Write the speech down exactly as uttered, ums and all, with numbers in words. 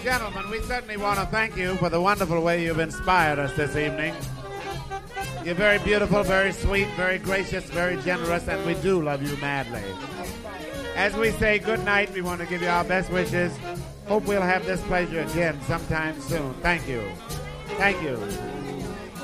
gentlemen, we certainly want to thank you for the wonderful way you've inspired us this evening. You're very beautiful, very sweet, very gracious, very generous, and we do love you madly. As we say good night, we want to give you our best wishes. Hope we'll have this pleasure again sometime soon. Thank you. Thank you.